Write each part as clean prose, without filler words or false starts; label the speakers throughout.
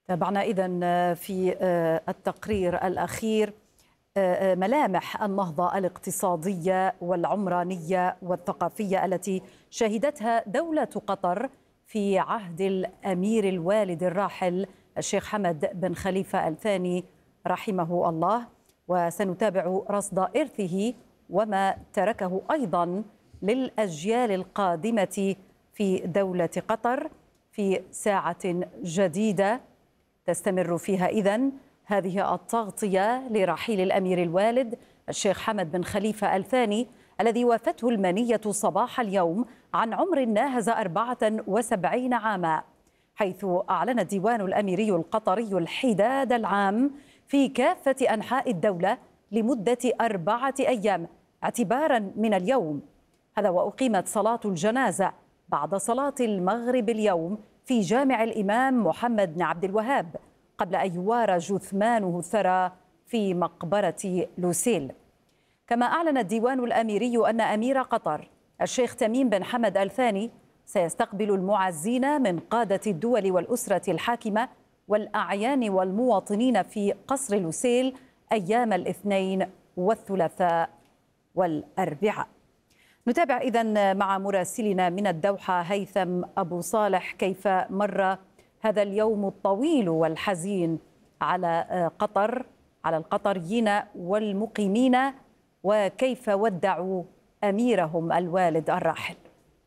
Speaker 1: تابعنا إذن في التقرير الأخير ملامح النهضة الاقتصادية والعمرانية والثقافية التي شهدتها دولة قطر في عهد الأمير الوالد الراحل الشيخ حمد بن خليفة الثاني رحمه الله. وسنتابع رصد إرثه وما تركه أيضا للأجيال القادمة في دولة قطر في ساعة جديدة تستمر فيها إذن هذه التغطية لرحيل الأمير الوالد الشيخ حمد بن خليفة الثاني الذي وافته المنية صباح اليوم عن عمر ناهز 74 عاما، حيث أعلن الديوان الأميري القطري الحداد العام في كافة أنحاء الدولة لمدة 4 أيام اعتبارا من اليوم هذا. وأقيمت صلاة الجنازة بعد صلاة المغرب اليوم في جامع الإمام محمد بن عبد الوهاب قبل أن يوارى جثمانه الثرى في مقبرة لوسيل. كما أعلن الديوان الأميري أن أمير قطر الشيخ تميم بن حمد الثاني سيستقبل المعزين من قادة الدول والأسرة الحاكمة والأعيان والمواطنين في قصر لوسيل أيام الاثنين والثلاثاء والأربعاء. نتابع إذن مع مراسلنا من الدوحة هيثم أبو صالح كيف مر هذا اليوم الطويل والحزين على قطر، على القطريين والمقيمين، وكيف ودعوا أميرهم الوالد الراحل.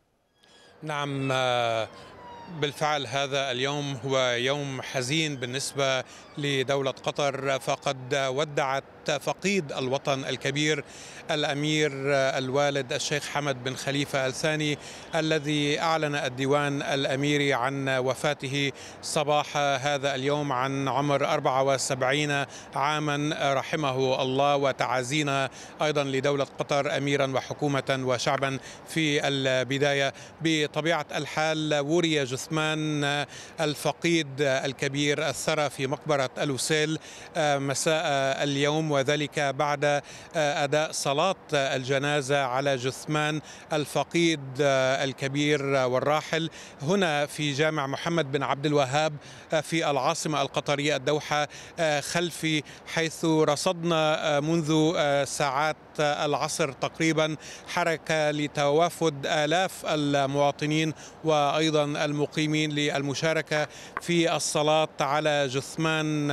Speaker 2: نعم، بالفعل هذا اليوم هو يوم حزين بالنسبة لدولة قطر، فقد ودعت فقيد الوطن الكبير الأمير الوالد الشيخ حمد بن خليفة الثاني الذي أعلن الديوان الأميري عن وفاته صباح هذا اليوم عن عمر 74 عاما رحمه الله. وتعازينا أيضا لدولة قطر أميرا وحكومة وشعبا. في البداية بطبيعة الحال وري جثمان الفقيد الكبير الثرى في مقبرة الوسيل مساء اليوم، وذلك بعد أداء صلاة الجنازة على جثمان الفقيد الكبير والراحل هنا في جامع محمد بن عبد الوهاب في العاصمة القطرية الدوحة خلفي، حيث رصدنا منذ ساعات العصر تقريبا حركة لتوافد آلاف المواطنين وأيضا المقيمين للمشاركة في الصلاة على جثمان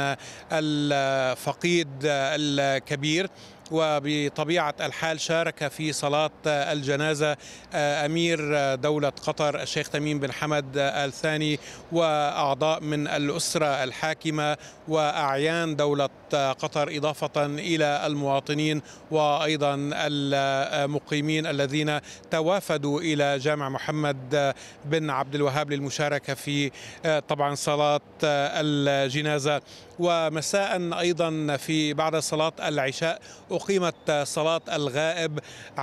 Speaker 2: الفقيد الكبير. وبطبيعة الحال شارك في صلاة الجنازة أمير دولة قطر الشيخ تميم بن حمد الثاني وأعضاء من الأسرة الحاكمة وأعيان دولة قطر، إضافة إلى المواطنين وأيضا المقيمين الذين توافدوا إلى جامع محمد بن عبد الوهاب للمشاركة في طبعا صلاة الجنازة. ومساء أيضا في بعد صلاة العشاء أقيمت صلاة الغائب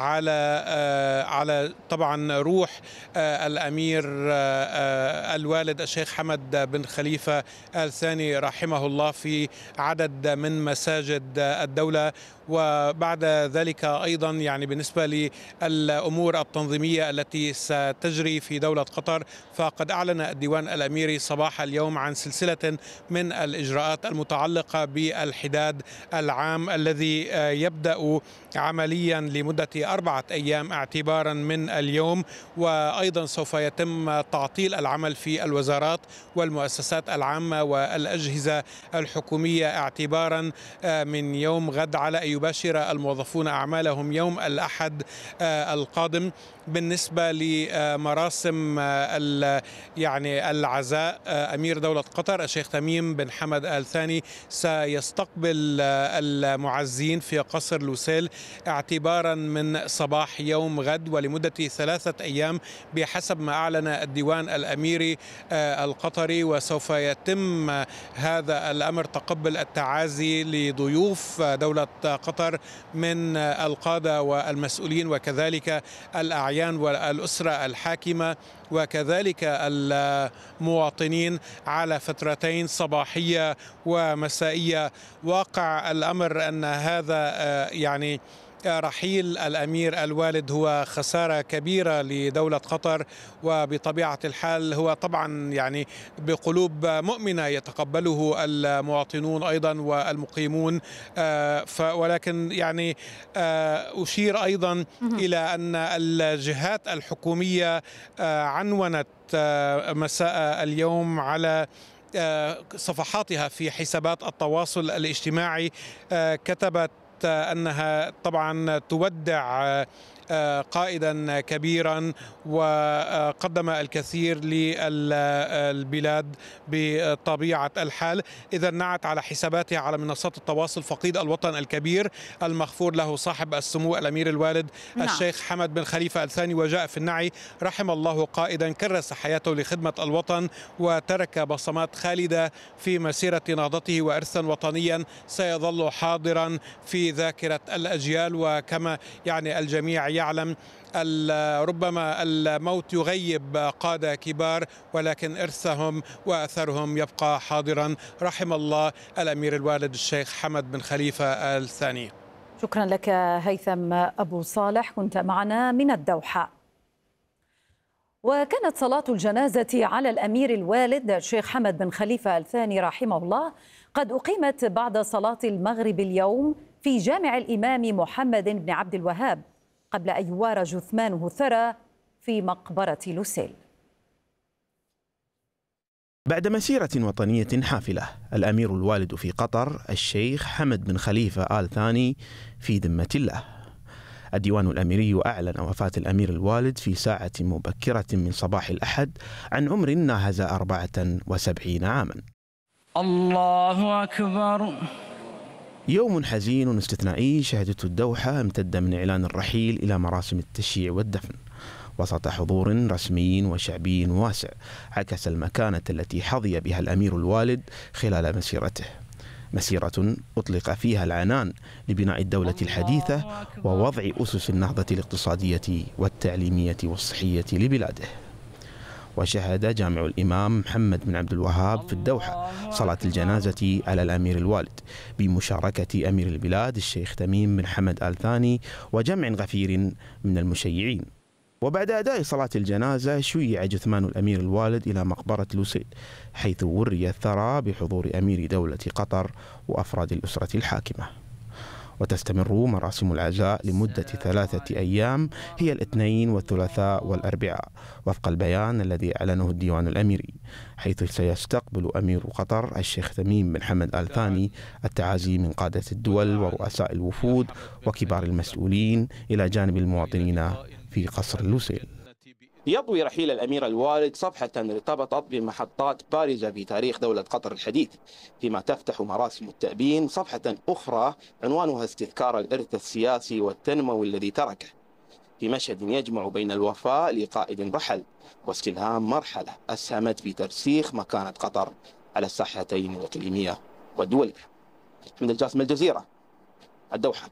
Speaker 2: على طبعا روح الأمير الوالد الشيخ حمد بن خليفة الثاني رحمه الله في عدد من مساجد الدولة. وبعد ذلك أيضا يعني بالنسبة للأمور التنظيمية التي ستجري في دولة قطر، فقد أعلن الديوان الأميري صباح اليوم عن سلسلة من الإجراءات المتعلقة بالحداد العام الذي يبدأ عمليا لمدة 4 أيام اعتبارا من اليوم. وأيضا سوف يتم تعطيل العمل في الوزارات والمؤسسات العامة والأجهزة الحكومية اعتبارا من يوم غد، على أن يباشر الموظفون أعمالهم يوم الأحد القادم. بالنسبة لمراسم يعني العزاء، أمير دولة قطر الشيخ تميم بن حمد الثاني سيستقبل المعزين في قصر لوسيل اعتبارا من صباح يوم غد ولمدة 3 أيام بحسب ما أعلن الديوان الأميري القطري. وسوف يتم هذا الأمر تقبل التعازي لضيوف دولة قطر من القادة والمسؤولين وكذلك الأعيان والأسرة الحاكمة وكذلك المواطنين على فترتين صباحية ومسائية. واقع الأمر أن هذا يعني رحيل الأمير الوالد هو خسارة كبيرة لدولة قطر، وبطبيعة الحال هو طبعا يعني بقلوب مؤمنة يتقبله المواطنون أيضا والمقيمون. ولكن يعني أشير أيضا إلى أن الجهات الحكومية عنونت مساء اليوم على صفحاتها في حسابات التواصل الاجتماعي، كتبت أنها طبعا تودع قائدا كبيرا وقدم الكثير للبلاد بطبيعة الحال. إذا نعت على حساباتها على منصات التواصل فقيد الوطن الكبير المغفور له صاحب السمو الأمير الوالد الشيخ حمد بن خليفة الثاني، وجاء في النعي: رحم الله قائدا كرس حياته لخدمة الوطن وترك بصمات خالدة في مسيرة نهضته وإرثا وطنيا سيظل حاضرا في ذاكرة الأجيال. وكما يعني الجميع يعلم ربما الموت يغيب قادة كبار، ولكن إرثهم وأثرهم يبقى حاضرا. رحم الله الأمير الوالد الشيخ حمد بن خليفة الثاني.
Speaker 1: شكرا لك هيثم أبو صالح، كنت معنا من الدوحة. وكانت صلاة الجنازة على الأمير الوالد الشيخ حمد بن خليفة الثاني رحمه الله قد أقيمت بعد صلاة المغرب اليوم في جامع الإمام محمد بن عبد الوهاب، قبل أن يوارى جثمانه الثرى في مقبرة لوسيل.
Speaker 3: بعد مسيرة وطنية حافلة، الأمير الوالد في قطر الشيخ حمد بن خليفة آل ثاني في ذمة الله. الديوان الأميري أعلن وفاة الأمير الوالد في ساعة مبكرة من صباح الأحد عن عمر ناهز 74 عاما.
Speaker 4: الله أكبر.
Speaker 3: يوم حزين استثنائي شهدته الدوحة امتد من إعلان الرحيل إلى مراسم التشييع والدفن وسط حضور رسمي وشعبي واسع عكس المكانة التي حظي بها الأمير الوالد خلال مسيرته، مسيرة أطلق فيها العنان لبناء الدولة الحديثة ووضع أسس النهضة الاقتصادية والتعليمية والصحية لبلاده. وشهد جامع الإمام محمد بن عبد الوهاب في الدوحة صلاة الجنازة على الأمير الوالد بمشاركة أمير البلاد الشيخ تميم بن حمد آل ثاني وجمع غفير من المشيعين. وبعد أداء صلاة الجنازة شيع جثمان الأمير الوالد إلى مقبرة لوسيل، حيث وري الثرى بحضور أمير دولة قطر وأفراد الأسرة الحاكمة. وتستمر مراسم العزاء لمدة 3 أيام، هي الاثنين والثلاثاء والأربعاء، وفق البيان الذي أعلنه الديوان الأميري، حيث سيستقبل أمير قطر الشيخ تميم بن حمد آل ثاني التعازي من قادة الدول ورؤساء الوفود وكبار المسؤولين إلى جانب المواطنين في قصر لوسيل.
Speaker 5: يضوي رحيل الأمير الوالد صفحة ارتبطت بمحطات بارزة في تاريخ دولة قطر الحديث، فيما تفتح مراسم التأبين صفحة أخرى عنوانها استذكار الإرث السياسي والتنموي الذي تركه، في مشهد يجمع بين الوفاء لقائد رحل واستلهام مرحلة أسهمت في ترسيخ مكانة قطر على الساحتين الإقليمية والدولية. من الجاسم، الجزيرة، الدوحة.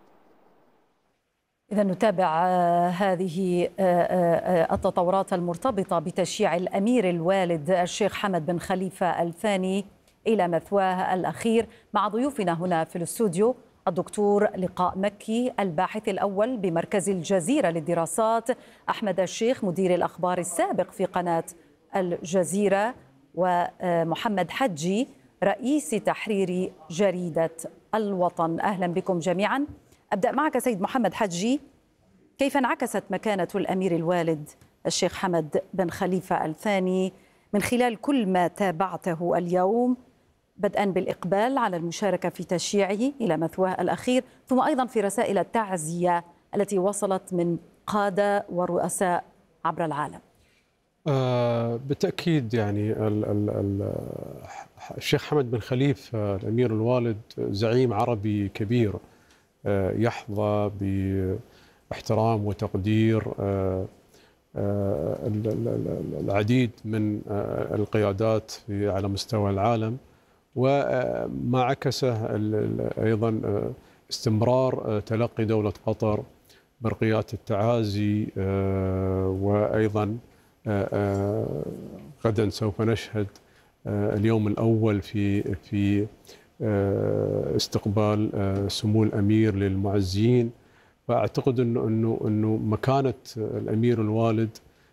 Speaker 1: إذا نتابع هذه التطورات المرتبطة بتشييع الأمير الوالد الشيخ حمد بن خليفة الثاني إلى مثواه الأخير مع ضيوفنا هنا في الاستوديو: الدكتور لقاء مكي الباحث الأول بمركز الجزيرة للدراسات، أحمد الشيخ مدير الأخبار السابق في قناة الجزيرة، ومحمد حجي رئيس تحرير جريدة الوطن. أهلا بكم جميعا. أبدأ معك سيد محمد حجي، كيف انعكست مكانة الأمير الوالد الشيخ حمد بن خليفة الثاني من خلال كل ما تابعته اليوم، بدءا بالإقبال على المشاركة في تشييعه إلى مثواه الأخير، ثم أيضا في رسائل التعزية التي وصلت من قادة ورؤساء عبر العالم؟
Speaker 6: بالتأكيد يعني الشيخ حمد بن خليفة الأمير الوالد زعيم عربي كبير يحظى باحترام وتقدير العديد من القيادات على مستوى العالم، وما عكسه أيضا استمرار تلقي دولة قطر برقيات التعازي. وأيضا غدا سوف نشهد اليوم الأول في استقبال سمو الأمير للمعزين فاعتقد انه مكانه الامير الوالد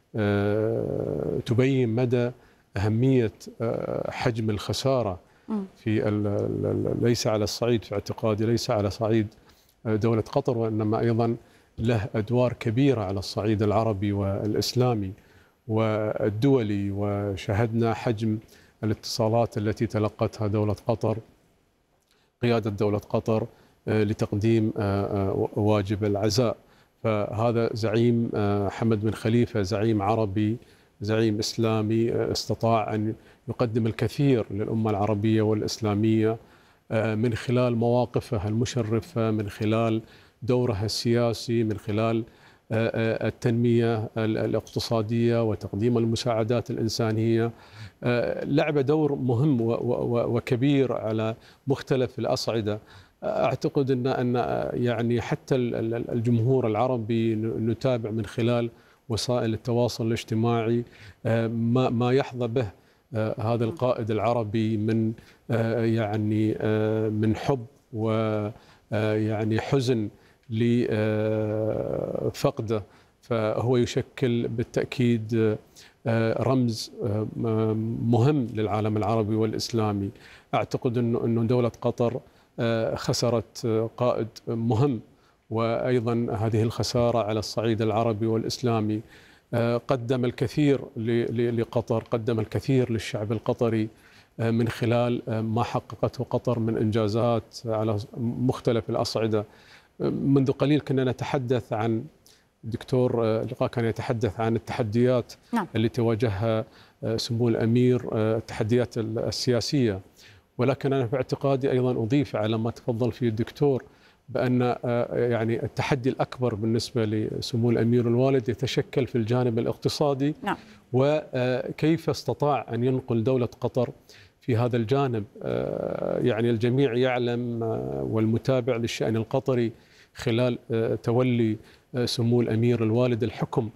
Speaker 6: تبين مدى اهميه حجم الخساره في ليس على الصعيد، في اعتقادي ليس على صعيد دوله قطر، وانما ايضا له ادوار كبيره على الصعيد العربي والاسلامي والدولي. وشهدنا حجم الاتصالات التي تلقتها دولة قطر، قيادة دولة قطر لتقديم واجب العزاء. فهذا زعيم حمد بن خليفة، زعيم عربي، زعيم إسلامي، استطاع أن يقدم الكثير للأمة العربية والإسلامية من خلال مواقفه المشرفة، من خلال دوره السياسي، من خلال التنمية الاقتصادية وتقديم المساعدات الإنسانية. لعب دور مهم وكبير على مختلف الأصعدة. أعتقد أن يعني حتى الجمهور العربي نتابع من خلال وسائل التواصل الاجتماعي ما يحظى به هذا القائد العربي من يعني من حب ويعني حزن لفقده. فهو يشكل بالتأكيد رمز مهم للعالم العربي والإسلامي. أعتقد أنه دولة قطر خسرت قائد مهم، وأيضا هذه الخسارة على الصعيد العربي والإسلامي قدم الكثير لقطر، قدم الكثير للشعب القطري من خلال ما حققته قطر من إنجازات على مختلف الأصعدة. منذ قليل كنا نتحدث عن دكتور لقاء كان يتحدث عن التحديات اللي تواجهها سمو الأمير، التحديات السياسية، ولكن أنا في اعتقادي أيضا أضيف على ما تفضل فيه الدكتور بأن يعني التحدي الأكبر بالنسبة لسمو الأمير الوالد يتشكل في الجانب الاقتصادي. وكيف استطاع أن ينقل دولة قطر في هذا الجانب. يعني الجميع يعلم والمتابع للشأن القطري خلال تولي سمو الأمير الوالد الحكم،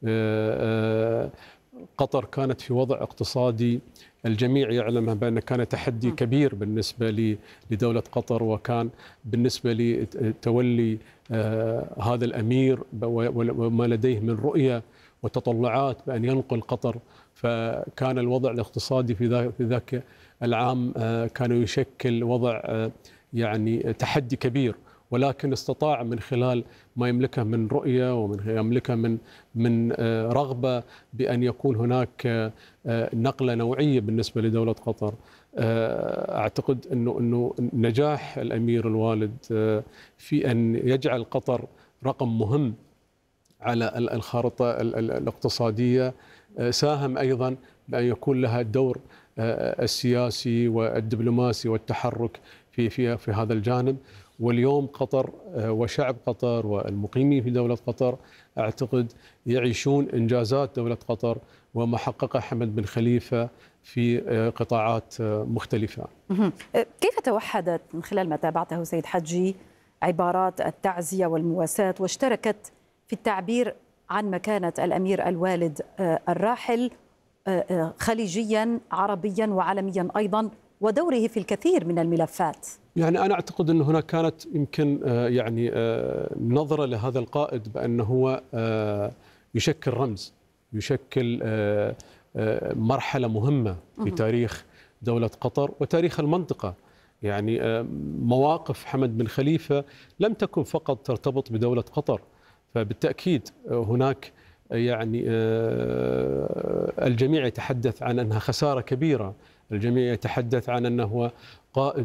Speaker 6: قطر كانت في وضع اقتصادي الجميع يعلم بأن كان تحدي كبير بالنسبة لدولة قطر، وكان بالنسبة لتولي هذا الأمير وما لديه من رؤية وتطلعات بأن ينقل قطر. فكان الوضع الاقتصادي في ذاك العام كان يشكل وضع يعني تحدي كبير، ولكن استطاع من خلال ما يملكه من رؤية ومن يملكه من رغبة بأن يكون هناك نقلة نوعية بالنسبة لدولة قطر. أعتقد أنه نجاح الأمير الوالد في أن يجعل قطر رقم مهم على الخارطة الاقتصادية ساهم أيضا بأن يكون لها الدور السياسي والدبلوماسي والتحرك في هذا الجانب. واليوم قطر وشعب قطر والمقيمين في دولة قطر أعتقد يعيشون إنجازات دولة قطر وما حققه حمد بن خليفة في قطاعات مختلفة.
Speaker 1: كيف توحدت من خلال ما تابعته سيد حجي عبارات التعزية والمواساة واشتركت في التعبير عن مكانة الأمير الوالد الراحل خليجيا عربيا وعالميا أيضا، ودوره في الكثير من الملفات؟
Speaker 6: يعني أنا أعتقد أن هناك كانت يمكن يعني نظرة لهذا القائد بأنه هو يشكل رمز، يشكل مرحلة مهمة في تاريخ دولة قطر وتاريخ المنطقة. يعني مواقف حمد بن خليفة لم تكن فقط ترتبط بدولة قطر، فبالتأكيد هناك يعني الجميع يتحدث عن أنها خسارة كبيرة، الجميع يتحدث عن أنه قائد